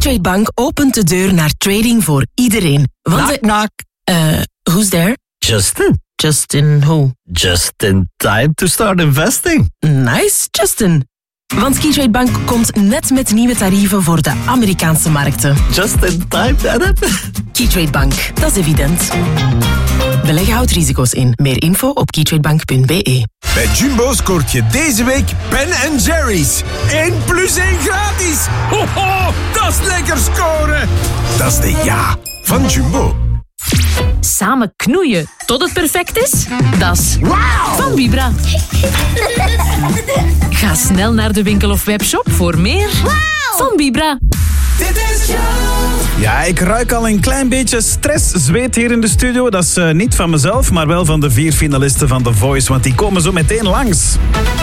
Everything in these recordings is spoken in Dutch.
Keytrade Bank opent de deur naar trading voor iedereen. Knock, knock. Who's there? Justin. Justin who? Just in time to start investing. Nice, Justin. Want Keytrade Bank komt net met nieuwe tarieven voor de Amerikaanse markten. Just in time, Adam. Keytrade Bank, dat is evident. Beleggen houdt risico's in. Meer info op keytradebank.be. Bij Jumbo scoort je deze week Ben & Jerry's. 1 + 1 gratis. Ho, ho, dat is lekker scoren. Dat is de ja van Jumbo. Samen knoeien tot het perfect is? Dat is van Vibra. Ga snel naar de winkel of webshop voor meer van Vibra. Ja, ik ruik al een klein beetje stress, zweet hier in de studio. Dat is niet van mezelf, maar wel van de 4 finalisten van The Voice, want die komen zo meteen langs.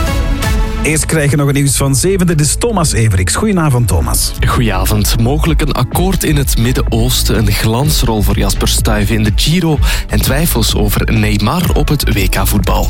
Eerst krijg je nog een nieuws van 7. Dit is Thomas Everiks. Goedenavond, Thomas. Goedenavond. Mogelijk een akkoord in het Midden-Oosten, een glansrol voor Jasper Stuyven in de Giro en twijfels over Neymar op het WK-voetbal.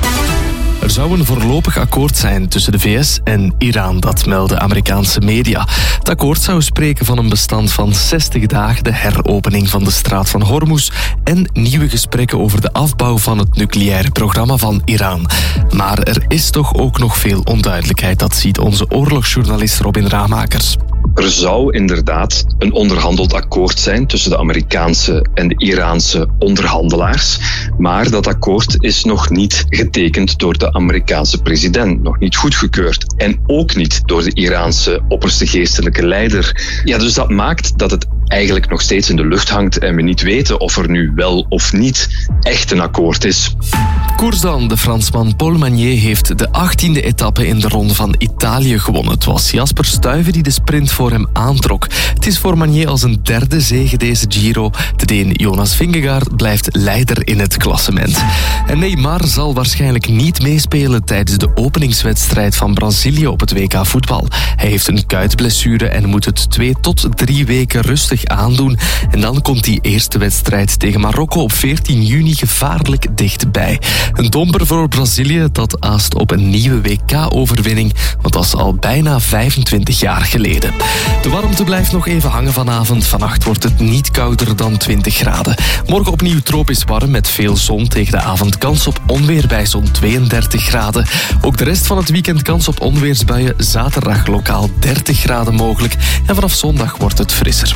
Er zou een voorlopig akkoord zijn tussen de VS en Iran, dat melden Amerikaanse media. Het akkoord zou spreken van een bestand van 60 dagen, de heropening van de straat van Hormuz en nieuwe gesprekken over de afbouw van het nucleaire programma van Iran. Maar er is toch ook nog veel onduidelijkheid, dat ziet onze oorlogsjournalist Robin Ramakers. Er zou inderdaad een onderhandeld akkoord zijn tussen de Amerikaanse en de Iraanse onderhandelaars. Maar dat akkoord is nog niet getekend door de Amerikaanse president, nog niet goedgekeurd. En ook niet door de Iraanse opperste geestelijke leider. Ja, dus dat maakt dat het eigenlijk nog steeds in de lucht hangt en we niet weten of er nu wel of niet echt een akkoord is. Koers dan. De Fransman Paul Magnier heeft de 18e etappe in de Ronde van Italië gewonnen. Het was Jasper Stuyven die de sprint voor hem aantrok. Het is voor Magnier als een 3e zege deze Giro. De Deen Jonas Vingegaard blijft leider in het klassement. En Neymar zal waarschijnlijk niet meespelen tijdens de openingswedstrijd van Brazilië op het WK voetbal. Hij heeft een kuitblessure en moet het 2 tot 3 weken rustig aandoen. En dan komt die eerste wedstrijd tegen Marokko op 14 juni gevaarlijk dichtbij. Een domper voor Brazilië dat aast op een nieuwe WK-overwinning, want dat is al bijna 25 jaar geleden. De warmte blijft nog even hangen vanavond. Vannacht wordt het niet kouder dan 20 graden. Morgen opnieuw tropisch warm met veel zon. Tegen de avond kans op onweer bij zo'n 32 graden. Ook de rest van het weekend kans op onweersbuien. Zaterdag lokaal 30 graden mogelijk. En vanaf zondag wordt het frisser.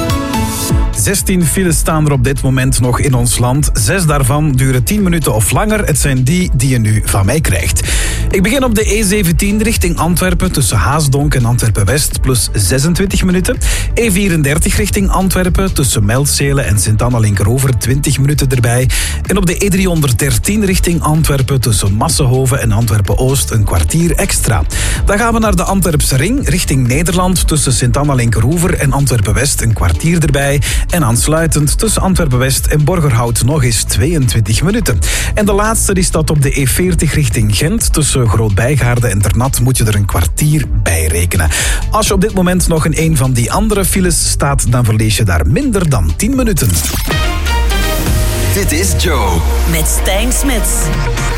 16 files staan er op dit moment nog in ons land. 6 daarvan duren 10 minuten of langer. Het zijn die je nu van mij krijgt. Ik begin op de E17 richting Antwerpen tussen Haasdonk en Antwerpen-West plus 26 minuten. E34 richting Antwerpen tussen Meldzelen en Sint-Anna-Linkeroever 20 minuten erbij. En op de E313 richting Antwerpen tussen Massenhoven en Antwerpen-Oost een kwartier extra. Dan gaan we naar de Antwerpse Ring richting Nederland tussen Sint-Anna-Linkeroever en Antwerpen-West een kwartier erbij. En aansluitend tussen Antwerpen-West en Borgerhout nog eens 22 minuten. En de laatste die staat op de E40 richting Gent. Tussen Groot-Bijgaarden en Ternat moet je er een kwartier bij rekenen. Als je op dit moment nog in een van die andere files staat, dan verlies je daar minder dan 10 minuten. Dit is Joe. Met Stijn Smits.